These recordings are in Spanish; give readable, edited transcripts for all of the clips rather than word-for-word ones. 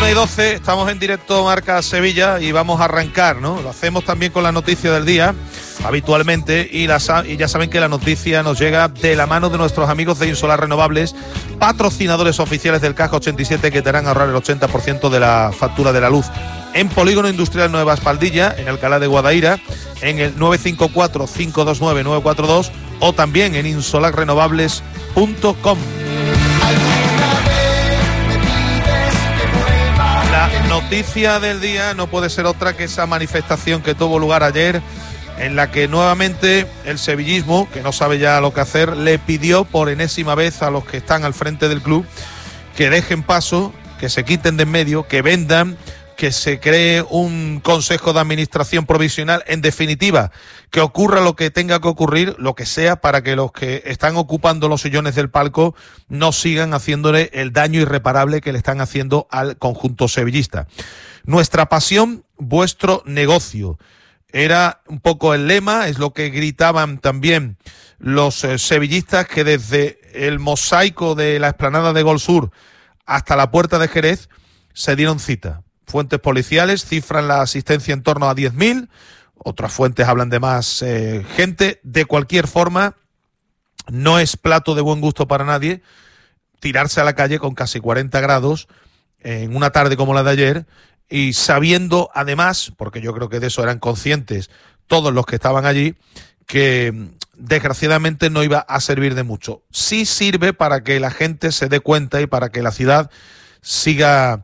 1:12, estamos en directo Marca Sevilla y vamos a arrancar, ¿no? Lo hacemos también con la noticia del día, habitualmente, y ya saben que la noticia nos llega de la mano de nuestros amigos de Insolar Renovables, patrocinadores oficiales del Caja 87, que te harán ahorrar el 80% de la factura de la luz. En Polígono Industrial Nueva Espaldilla, en Alcalá de Guadaira, en el 954-529-942 o también en insolarrenovables.com. La noticia del día no puede ser otra que esa manifestación que tuvo lugar ayer, en la que nuevamente el sevillismo, que no sabe ya lo que hacer, le pidió por enésima vez a los que están al frente del club que dejen paso, que se quiten de en medio, que vendan, que se cree un consejo de administración provisional, en definitiva, que ocurra lo que tenga que ocurrir, lo que sea, para que los que están ocupando los sillones del palco no sigan haciéndole el daño irreparable que le están haciendo al conjunto sevillista. Nuestra pasión, vuestro negocio. Era un poco el lema, es lo que gritaban también los sevillistas, que desde el mosaico de la explanada de Gol Sur hasta la puerta de Jerez se dieron cita. Fuentes policiales cifran la asistencia en torno a 10.000, otras fuentes hablan de más gente. De cualquier forma, no es plato de buen gusto para nadie tirarse a la calle con casi 40 grados en una tarde como la de ayer, y sabiendo además, porque yo creo que de eso eran conscientes todos los que estaban allí, que desgraciadamente no iba a servir de mucho. Sí sirve para que la gente se dé cuenta y para que la ciudad siga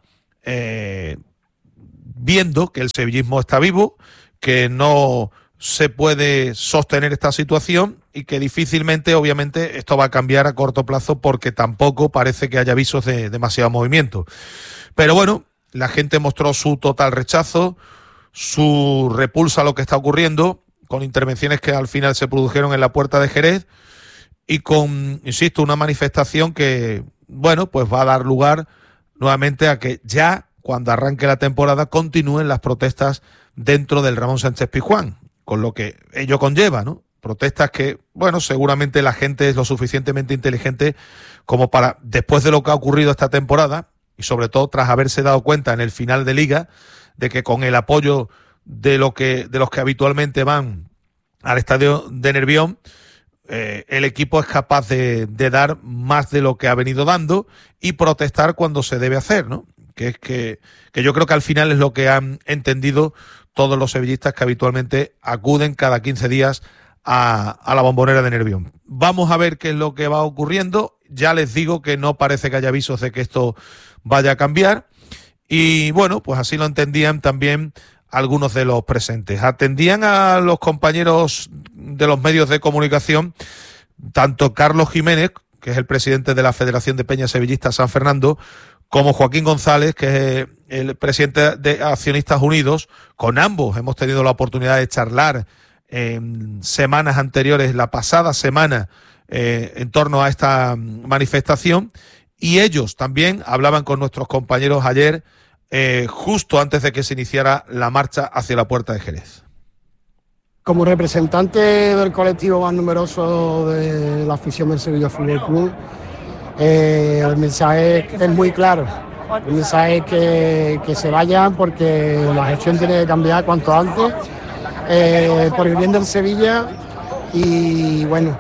viendo que el sevillismo está vivo, que no se puede sostener esta situación y que difícilmente, obviamente, esto va a cambiar a corto plazo, porque tampoco parece que haya visos de demasiado movimiento. Pero bueno, la gente mostró su total rechazo, su repulsa a lo que está ocurriendo, con intervenciones que al final se produjeron en la puerta de Jerez y con, insisto, una manifestación que, bueno, pues va a dar lugar nuevamente a que ya, cuando arranque la temporada, continúen las protestas dentro del Ramón Sánchez Pizjuán, con lo que ello conlleva, ¿no? Protestas que, bueno, seguramente la gente es lo suficientemente inteligente como para, después de lo que ha ocurrido esta temporada, y sobre todo tras haberse dado cuenta en el final de Liga, de que con el apoyo de los que habitualmente van al estadio de Nervión, el equipo es capaz de dar más de lo que ha venido dando y protestar cuando se debe hacer, ¿no? Que es que yo creo que al final es lo que han entendido todos los sevillistas que habitualmente acuden cada 15 días a la Bombonera de Nervión. Vamos a ver qué es lo que va ocurriendo. Ya les digo que no parece que haya avisos de que esto vaya a cambiar. Y bueno, pues así lo entendían también algunos de los presentes. Atendían a los compañeros de los medios de comunicación, tanto Carlos Jiménez, que es el presidente de la Federación de Peñas Sevillistas San Fernando, como Joaquín González, que es el presidente de Accionistas Unidos. Con ambos hemos tenido la oportunidad de charlar en semanas anteriores, la pasada semana, en torno a esta manifestación, y ellos también hablaban con nuestros compañeros ayer, justo antes de que se iniciara la marcha hacia la puerta de Jerez. Como representante del colectivo más numeroso de la afición del Sevilla Fútbol Club, el mensaje es muy claro. El mensaje es que se vayan, porque la gestión tiene que cambiar cuanto antes, por el bien del Sevilla. Y bueno,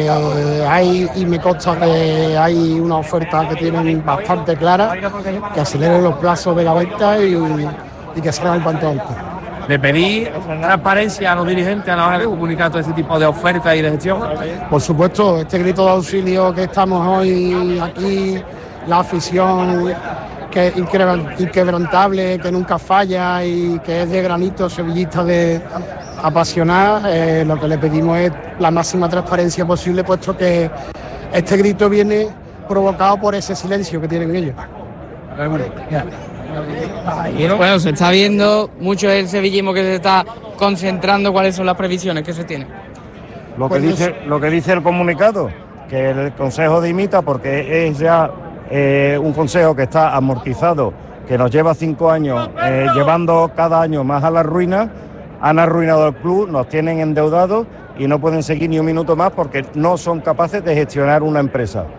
me consta que hay una oferta que tienen bastante clara, que aceleren los plazos de la venta y que salgan cuanto antes. ¿Le pedí transparencia a los dirigentes a la hora de comunicar todo este tipo de ofertas y de gestión? Por supuesto, este grito de auxilio que estamos hoy aquí, la afición que es inquebrantable, que nunca falla y que es de granito, sevillista de apasionada, lo que le pedimos es la máxima transparencia posible, puesto que este grito viene provocado por ese silencio que tienen ellos. Bueno, se está viendo mucho el sevillismo que se está concentrando. ¿Cuáles son las previsiones que se tienen? Lo que dice el comunicado, que el Consejo dimita, porque es ya un Consejo que está amortizado, que nos lleva 5 años llevando cada año más a la ruina. Han arruinado el club, nos tienen endeudados y no pueden seguir ni un minuto más porque no son capaces de gestionar una empresa.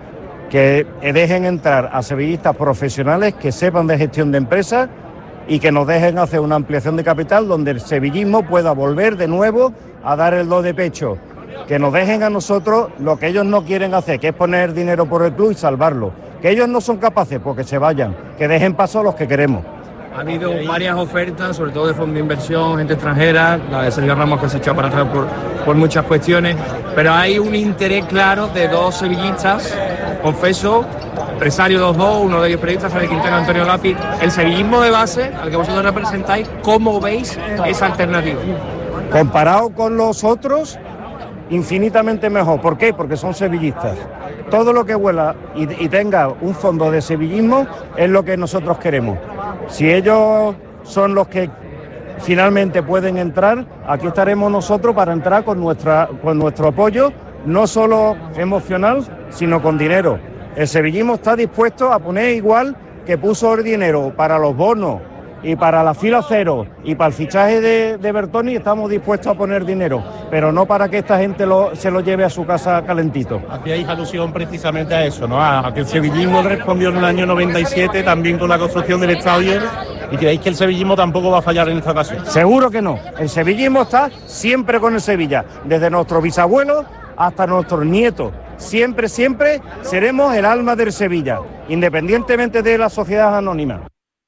que dejen entrar a sevillistas profesionales que sepan de gestión de empresas y que nos dejen hacer una ampliación de capital donde el sevillismo pueda volver de nuevo a dar el do de pecho. Que nos dejen a nosotros lo que ellos no quieren hacer, que es poner dinero por el club y salvarlo. Que ellos no son capaces, pues que se vayan, que dejen paso a los que queremos. Ha habido varias ofertas, sobre todo de fondos de inversión, gente extranjera, la de Sergio Ramos que se echó para atrás por muchas cuestiones, pero hay un interés claro de dos sevillistas, confeso, empresarios los dos, uno de ellos periodista, Javier Quintana, Antonio Lápiz. El sevillismo de base, al que vosotros representáis, ¿cómo veis esa alternativa? Comparado con los otros, infinitamente mejor. ¿Por qué? Porque son sevillistas. Todo lo que huela y tenga un fondo de sevillismo es lo que nosotros queremos. Si ellos son los que finalmente pueden entrar, aquí estaremos nosotros para entrar con nuestro apoyo, no solo emocional, sino con dinero. El sevillismo está dispuesto a poner igual que puso el dinero para los bonos y para la fila cero y para el fichaje de Bertoni, estamos dispuestos a poner dinero, pero no para que esta gente se lo lleve a su casa calentito. Hacíais alusión precisamente a eso, ¿no? A que el sevillismo respondió en el año 97 también con la construcción del estadio, y creéis que el sevillismo tampoco va a fallar en esta ocasión. Seguro que no. El sevillismo está siempre con el Sevilla, desde nuestros bisabuelos hasta nuestros nietos. Siempre, siempre seremos el alma del Sevilla, independientemente de las sociedades anónimas.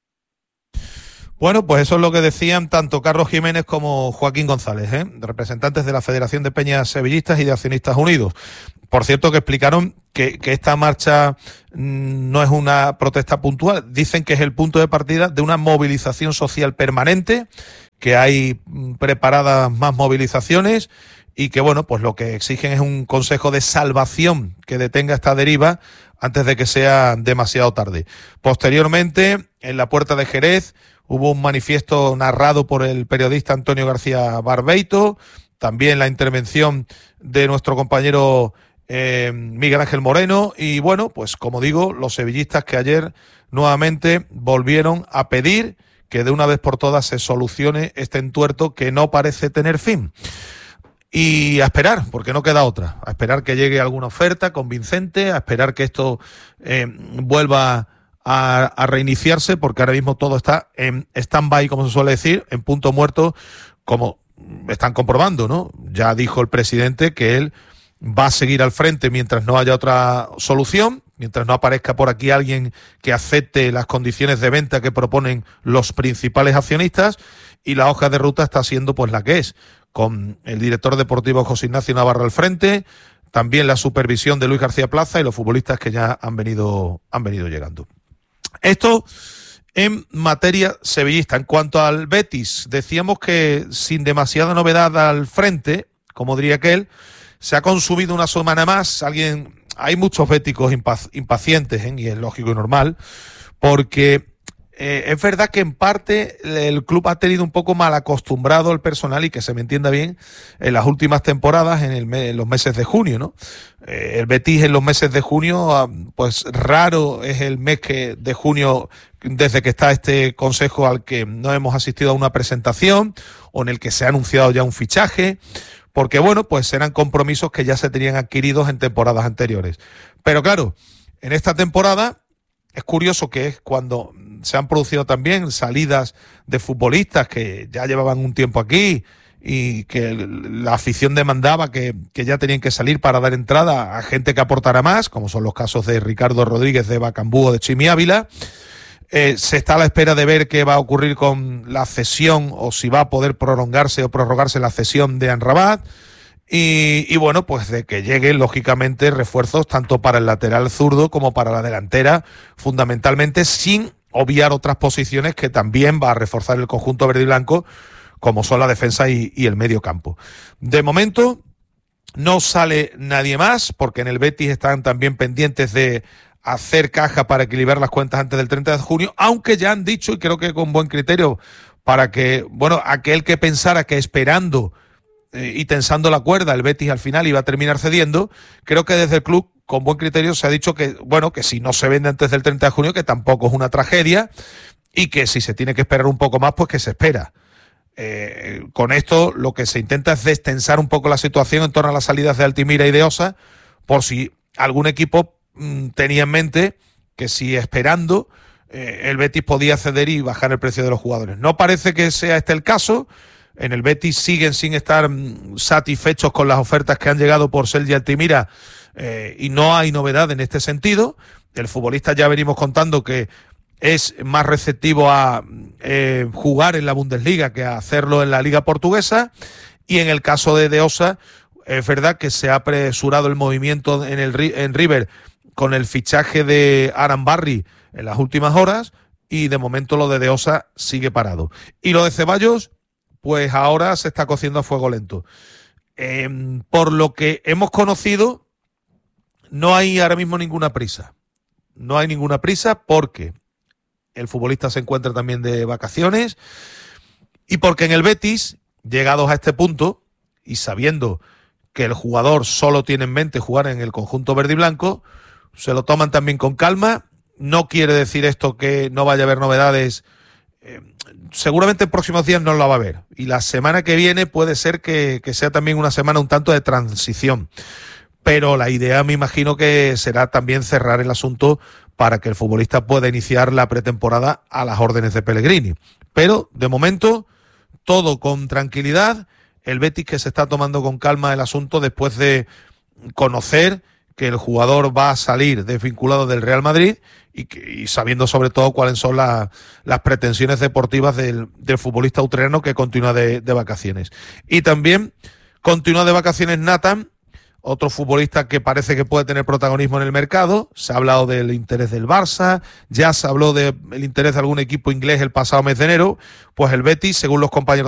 Bueno, pues eso es lo que decían tanto Carlos Jiménez como Joaquín González, representantes de la Federación de Peñas Sevillistas y de Accionistas Unidos. Por cierto, que explicaron que esta marcha no es una protesta puntual. Dicen que es el punto de partida de una movilización social permanente, que hay preparadas más movilizaciones y que, bueno, pues lo que exigen es un consejo de salvación que detenga esta deriva antes de que sea demasiado tarde. Posteriormente, en la Puerta de Jerez, hubo un manifiesto narrado por el periodista Antonio García Barbeito, también la intervención de nuestro compañero Miguel Ángel Moreno, y bueno, pues como digo, los sevillistas que ayer nuevamente volvieron a pedir que de una vez por todas se solucione este entuerto que no parece tener fin. Y a esperar, porque no queda otra, a esperar que llegue alguna oferta convincente, a esperar que esto vuelva a reiniciarse, porque ahora mismo todo está en stand-by, como se suele decir, en punto muerto, como están comprobando, ¿no? Ya dijo el presidente que él va a seguir al frente mientras no haya otra solución, mientras no aparezca por aquí alguien que acepte las condiciones de venta que proponen los principales accionistas, y la hoja de ruta está siendo pues la que es, con el director deportivo José Ignacio Navarro al frente, también la supervisión de Luis García Plaza y los futbolistas que ya han venido llegando. Esto en materia sevillista. En cuanto al Betis, decíamos que sin demasiada novedad al frente, como diría aquel, se ha consumido una semana más. Hay muchos béticos impacientes, y es lógico y normal, porque es verdad que en parte el club ha tenido un poco mal acostumbrado el personal, y que se me entienda bien, en las últimas temporadas, en los meses de junio, ¿no? El Betis en los meses de junio, pues raro es el mes de junio desde que está este consejo al que no hemos asistido a una presentación o en el que se ha anunciado ya un fichaje, porque bueno, pues eran compromisos que ya se tenían adquiridos en temporadas anteriores. Pero claro, en esta temporada es curioso que es cuando se han producido también salidas de futbolistas que ya llevaban un tiempo aquí y que la afición demandaba que ya tenían que salir para dar entrada a gente que aportara más, como son los casos de Ricardo Rodríguez, de Bacambú o de Chimi Ávila. Se está a la espera de ver qué va a ocurrir con la cesión, o si va a poder prolongarse o prorrogarse la cesión de Amrabat. Y bueno, pues de que lleguen, lógicamente, refuerzos tanto para el lateral zurdo como para la delantera, fundamentalmente, sin obviar otras posiciones que también va a reforzar el conjunto verde y blanco, como son la defensa y el medio campo. De momento no sale nadie más, porque en el Betis están también pendientes de hacer caja para equilibrar las cuentas antes del 30 de junio, aunque ya han dicho, y creo que con buen criterio, para que, bueno, aquel que pensara que esperando y tensando la cuerda el Betis al final iba a terminar cediendo, creo que desde el club con buen criterio se ha dicho que, bueno, que si no se vende antes del 30 de junio, que tampoco es una tragedia, y que si se tiene que esperar un poco más, pues que se espera. Con esto lo que se intenta es destensar un poco la situación en torno a las salidas de Altimira y de Osa, por si algún equipo tenía en mente que si esperando el Betis podía ceder y bajar el precio de los jugadores. No parece que sea este el caso. En el Betis siguen sin estar satisfechos con las ofertas que han llegado por Sergi Altimira y no hay novedad en este sentido. El futbolista, ya venimos contando que es más receptivo a jugar en la Bundesliga que a hacerlo en la Liga Portuguesa. Y en el caso de De Osa, es verdad que se ha apresurado el movimiento en River con el fichaje de Aran Barry en las últimas horas, y de momento lo de Osa sigue parado. Y lo de Ceballos, pues ahora se está cociendo a fuego lento. Por lo que hemos conocido, no hay ahora mismo ninguna prisa. No hay ninguna prisa porque el futbolista se encuentra también de vacaciones y porque en el Betis, llegados a este punto y sabiendo que el jugador solo tiene en mente jugar en el conjunto verde y blanco, se lo toman también con calma. No quiere decir esto que no vaya a haber novedades. Seguramente en próximos días no la va a haber. Y la semana que viene puede ser que sea también una semana un tanto de transición. Pero la idea, me imagino, que será también cerrar el asunto para que el futbolista pueda iniciar la pretemporada a las órdenes de Pellegrini. Pero, de momento, todo con tranquilidad. El Betis, que se está tomando con calma el asunto después de conocer que el jugador va a salir desvinculado del Real Madrid y sabiendo sobre todo cuáles son las pretensiones deportivas del futbolista ucraniano, que continúa de vacaciones. Y también continúa de vacaciones Nathan, otro futbolista que parece que puede tener protagonismo en el mercado. Se ha hablado del interés del Barça, ya se habló del interés de algún equipo inglés el pasado mes de enero. Pues el Betis, según los compañeros